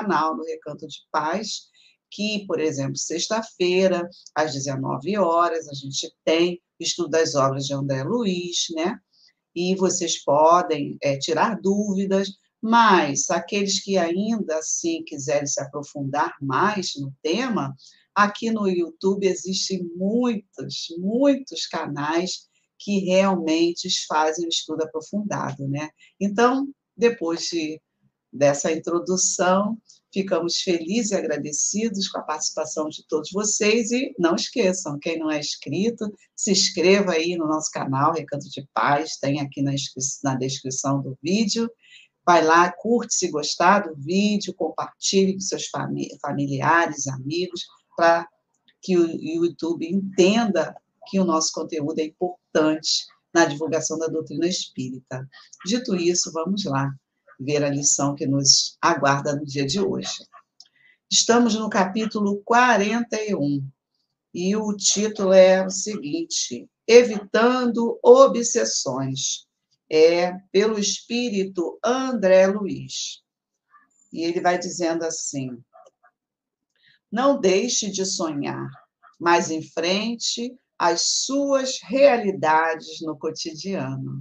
canal, no Recanto de Paz, que, por exemplo, sexta-feira, às 19 horas, a gente tem estudo das obras de André Luiz, né? E vocês podem tirar dúvidas, mas aqueles que ainda assim quiserem se aprofundar mais no tema, aqui no YouTube existem muitos canais que realmente fazem o estudo aprofundado, né? Então, depois dessa introdução, ficamos felizes e agradecidos com a participação de todos vocês e não esqueçam, quem não é inscrito, se inscreva aí no nosso canal Recanto de Paz, tem aqui na descrição do vídeo, vai lá, curte se gostar do vídeo, compartilhe com seus familiares, amigos, para que o YouTube entenda que o nosso conteúdo é importante na divulgação da doutrina espírita. Dito isso, vamos lá ver a lição que nos aguarda no dia de hoje. Estamos no capítulo 41, e o título é o seguinte: Evitando Obsessões. É pelo espírito André Luiz. E ele vai dizendo assim: não deixe de sonhar, mas enfrente as suas realidades no cotidiano.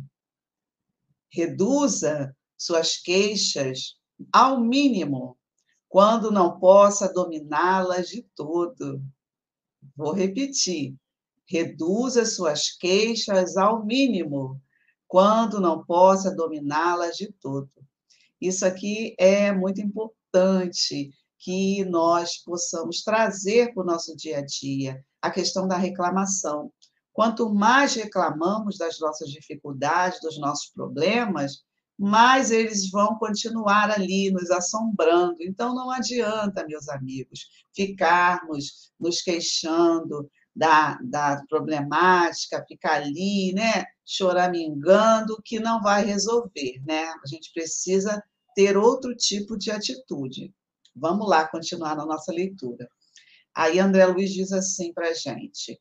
Reduza suas queixas ao mínimo, quando não possa dominá-las de todo. Vou repetir. Reduza suas queixas ao mínimo, quando não possa dominá-las de todo. Isso aqui é muito importante que nós possamos trazer para o nosso dia a dia, a questão da reclamação. Quanto mais reclamamos das nossas dificuldades, dos nossos problemas, mais eles vão continuar ali nos assombrando. Então, não adianta, meus amigos, ficarmos nos queixando da problemática, ficar ali, né, choramingando, que não vai resolver, né? A gente precisa ter outro tipo de atitude. Vamos lá, continuar na nossa leitura. Aí André Luiz diz assim para a gente: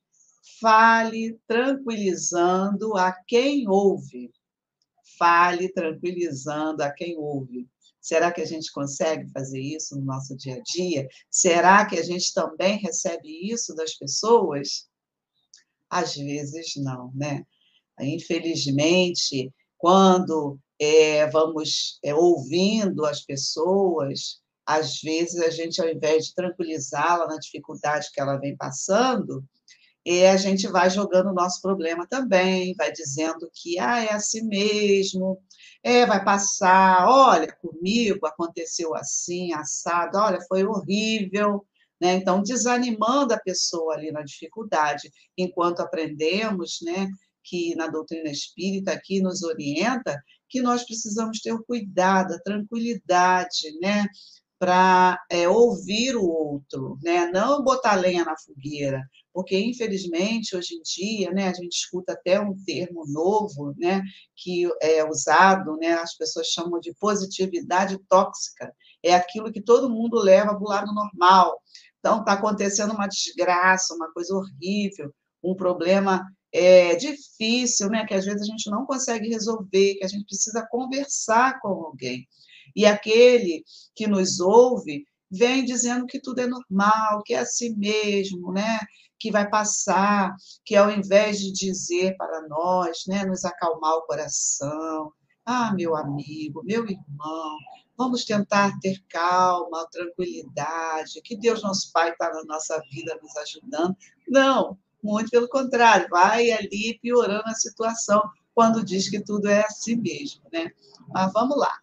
fale tranquilizando a quem ouve. Fale tranquilizando a quem ouve. Será que a gente consegue fazer isso no nosso dia a dia? Será que a gente também recebe isso das pessoas? Às vezes não, né? Infelizmente, quando vamos ouvindo as pessoas, às vezes a gente, ao invés de tranquilizá-la na dificuldade que ela vem passando, a gente vai jogando o nosso problema também, vai dizendo que é assim mesmo, vai passar, olha, comigo aconteceu assim, assado, olha, foi horrível, né? Então, desanimando a pessoa ali na dificuldade, enquanto aprendemos, né, que na doutrina espírita aqui nos orienta que nós precisamos ter o cuidado, a tranquilidade, né, para ouvir o outro, né? Não botar lenha na fogueira, porque, infelizmente, hoje em dia, né, a gente escuta até um termo novo, né, que é usado, né, as pessoas chamam de positividade tóxica, é aquilo que todo mundo leva para o lado normal. Então, está acontecendo uma desgraça, uma coisa horrível, um problema difícil, né, que às vezes a gente não consegue resolver, que a gente precisa conversar com alguém. E aquele que nos ouve vem dizendo que tudo é normal, que é assim mesmo, né? Que vai passar, que ao invés de dizer para nós, né, nos acalmar o coração, meu amigo, meu irmão, vamos tentar ter calma, tranquilidade, que Deus, nosso Pai, está na nossa vida nos ajudando. Não, muito pelo contrário, vai ali piorando a situação quando diz que tudo é assim mesmo, né? Mas vamos lá.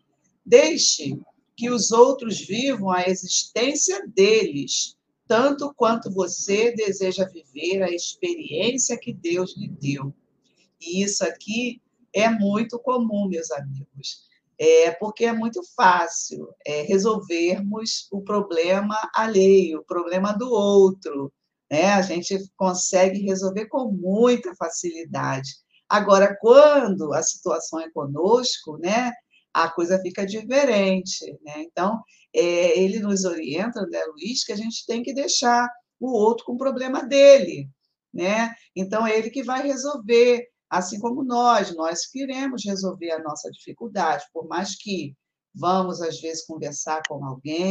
Deixe que os outros vivam a existência deles, tanto quanto você deseja viver a experiência que Deus lhe deu. E isso aqui é muito comum, meus amigos, porque é muito fácil resolvermos o problema alheio, o problema do outro, né? A gente consegue resolver com muita facilidade. Agora, quando a situação é conosco, né, a coisa fica diferente, né? Então, ele nos orienta, né, Luiz, que a gente tem que deixar o outro com o problema dele, né? Então, é ele que vai resolver, assim como nós queremos resolver a nossa dificuldade, por mais que vamos, às vezes, conversar com alguém,